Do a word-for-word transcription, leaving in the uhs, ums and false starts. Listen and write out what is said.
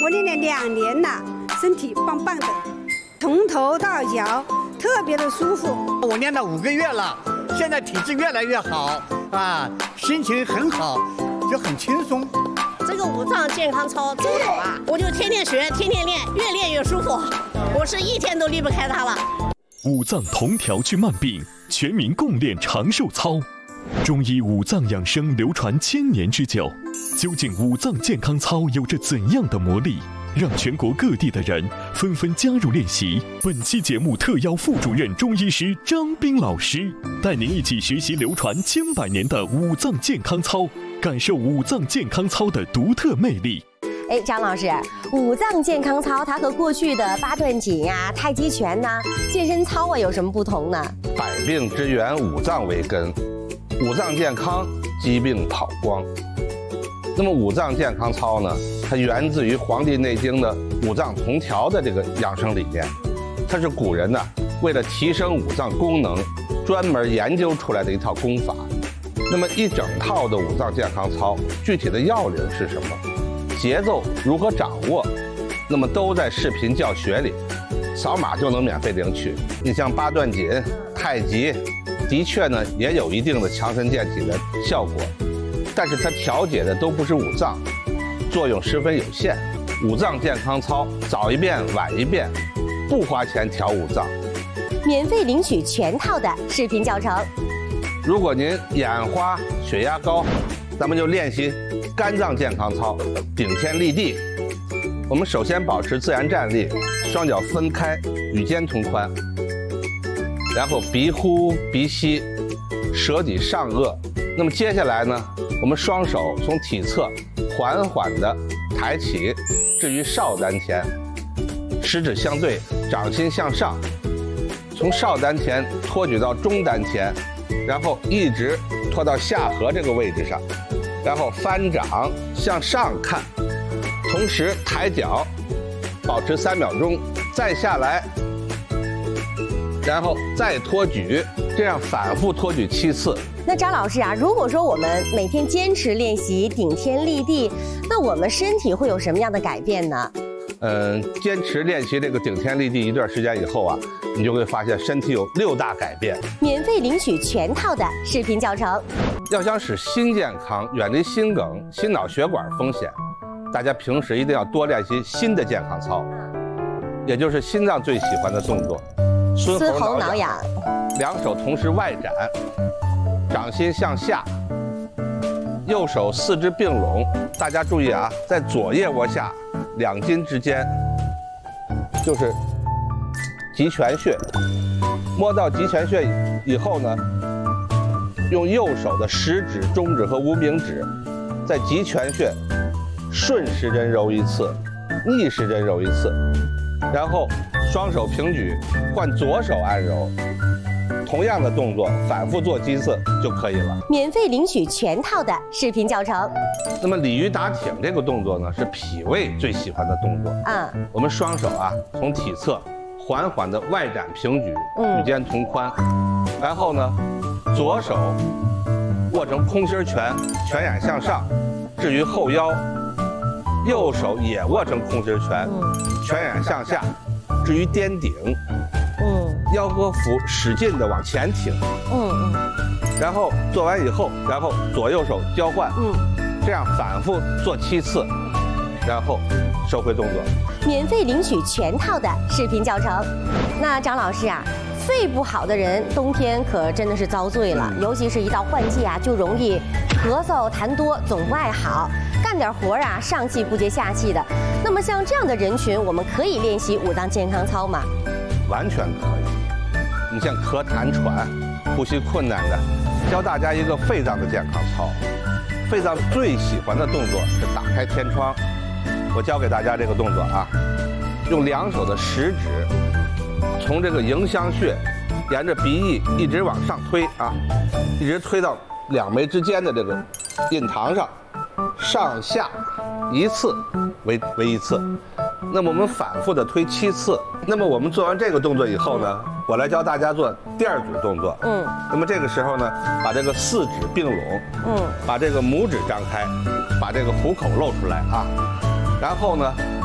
我练了两年了，身体棒棒的，从头到脚特别的舒服。 我练了五个月了，现在体质越来越好啊，心情很好，就很轻松。 这个五脏健康操真好啊！我就天天学，天天练，越练越舒服。我是一天都离不开它了。 五脏同调治慢病，全民共练长寿操。中医五脏养生流传千年之久，究竟五脏健康操有着怎样的魔力，让全国各地的人纷纷加入练习？本期节目特邀副主任中医师张斌老师，带您一起学习流传千百年的五脏健康操，感受五脏健康操的独特魅力。 哎，张老师，五脏健康操它和过去的八段锦啊、太极拳呐、健身操啊有什么不同呢？ 百病之源，五脏为根，五脏健康，疾病跑光。那么五脏健康操呢，它源自于《黄帝内经》的五脏同调的这个养生理念，它是古人呢为了提升五脏功能，专门研究出来的一套功法。那么一整套的五脏健康操，具体的要领是什么？节奏如何掌握？那么都在视频教学里，扫码就能免费领取。你像八段锦、太极，的确呢也有一定的强身健体的效果，但是它调节的都不是五脏，作用十分有限。五脏健康操早一遍晚一遍，不花钱调五脏， 免费领取全套的视频教程。 如果您眼花、血压高，咱们就练习肝脏健康操，顶天立地。我们首先保持自然站立，双脚分开，与肩同宽，然后鼻呼鼻吸，舌抵上颚。那么接下来呢，我们双手从体侧缓缓地抬起，置于少丹田，食指相对，掌心向上，从少丹田托举到中丹田，然后一直托到下颌这个位置上，然后翻掌向上看，同时抬脚，保持三秒钟，再下来，然后再托举，这样反复托举七次。 那张老师啊，如果说我们每天坚持练习顶天立地，那我们身体会有什么样的改变呢？ 嗯，坚持练习这个顶天立地一段时间以后啊，你就会发现身体有六大改变。 免费领取全套的视频教程。 要想使心健康，远离心梗、心脑血管风险，大家平时一定要多练习心的健康操，也就是心脏最喜欢的动作， 孙喉挠痒。 两手同时外展，掌心向下，右手四肢并拢。大家注意啊，在左腋窝下两筋之间就是极泉穴，摸到极泉穴以后呢，用右手的食指、中指和无名指在极泉穴顺时针揉一次，逆时针揉一次，然后双手平举，换左手按揉，同样的动作反复做几次就可以了。 免费领取全套的视频教程。 那么鲤鱼打挺这个动作呢，是脾胃最喜欢的动作。 嗯， 我们双手啊从体侧缓缓的外展平举， 嗯、 与肩同宽，然后呢，左手握成空心拳，拳眼向上，置于后腰；右手也握成空心拳，嗯、拳眼向下，置于颠顶。嗯，腰和腹使劲的往前挺。嗯嗯。然后做完以后，然后左右手交换。嗯。这样反复做七次，然后收回动作。 免费领取全套的视频教程。那张老师啊，肺不好的人冬天可真的是遭罪了，尤其是一到换季啊，就容易咳嗽痰多，总不爱好，干点活啊上气不接下气的。那么像这样的人群，我们可以练习五脏健康操吗？ 完全可以。你像咳痰喘、呼吸困难的，教大家一个肺脏的健康操。肺脏最喜欢的动作是打开天窗，我教给大家这个动作啊，用两手的食指从这个迎香穴沿着鼻翼一直往上推啊，一直推到两眉之间的这个印堂上，上下一次为为一次。那么我们反复的推七次。那么我们做完这个动作以后呢，我来教大家做第二组动作。嗯。那么这个时候呢，把这个四指并拢，嗯，把这个拇指张开，把这个虎口露出来啊，然后呢，